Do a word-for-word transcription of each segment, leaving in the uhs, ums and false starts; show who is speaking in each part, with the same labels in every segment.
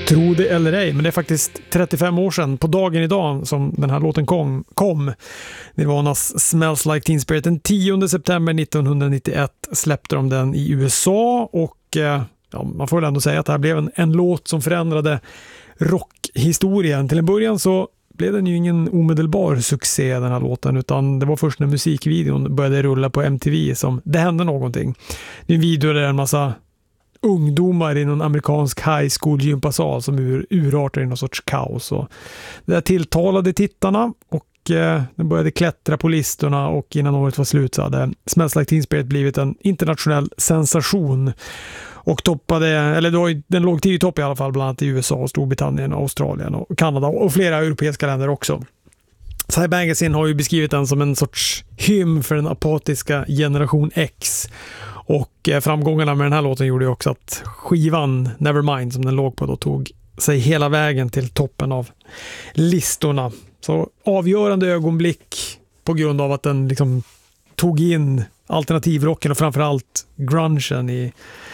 Speaker 1: Tro det eller ej, men det är faktiskt trettiofem år sedan på dagen idag som den här låten kom. kom. Nirvanas Smells Like Teen Spirit. Den tionde september nittonhundranittioett släppte de den i U S A och eh, ja, man får väl ändå säga att det här blev en, en låt som förändrade rockhistorien. Till en början så blev den ju ingen omedelbar succé den här låten, utan det var först när musikvideon började rulla på M T V som det hände någonting. Det är en video där en massa ungdomar i någon amerikansk high school gympasal som ur, urartar i någon sorts kaos. Och det där tilltalade tittarna och eh, den började klättra på listorna, och innan året var slut så hade Smells Like Teen Spirit blivit en internationell sensation och toppade, eller då, den låg tio topp i alla fall, bland annat i U S A, Storbritannien, Australien och Kanada och flera europeiska länder också. Cy Magazine har ju beskrivit den som en sorts hymn för den apatiska generation X. Och framgångarna med den här låten gjorde ju också att skivan Nevermind som den låg på då tog sig hela vägen till toppen av listorna. Så avgörande ögonblick på grund av att den liksom tog in alternativrocken och framförallt grungen i,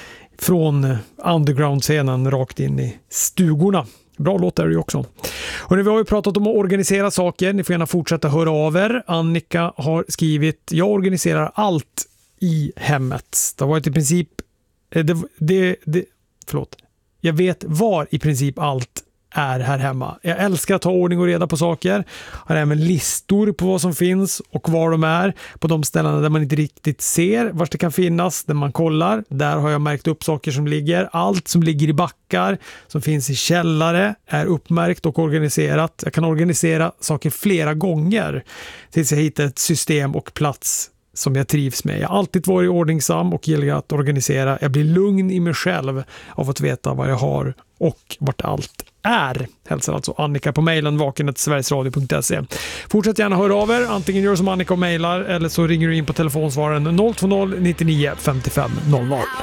Speaker 1: från underground-scenen rakt in i stugorna. Bra låt är det ju också. Och nu, vi har ju pratat om att organisera saker. Ni får gärna fortsätta höra av er. Annika har skrivit: jag organiserar allt i hemmet. Det har varit i princip det, det, det, förlåt. Jag vet var i princip allt är här hemma. Jag älskar att ha ordning och reda på saker. Har även listor på vad som finns och var de är. På de ställena där man inte riktigt ser vart det kan finnas, där man kollar. Där har jag märkt upp saker som ligger. Allt som ligger i backar, som finns i källare, är uppmärkt och organiserat. Jag kan organisera saker flera gånger tills jag hittar ett system och plats som jag trivs med. Jag har alltid varit ordningsam och gillar att organisera. Jag blir lugn i mig själv av att veta vad jag har och vart allt är. Hälsar alltså Annika på mejlen vaken at sverigesradio punkt se. Fortsätt gärna höra av er. Antingen gör som Annika och mejlar eller så ringer du in på telefonsvararen noll två noll nittionio femtiofem noll noll.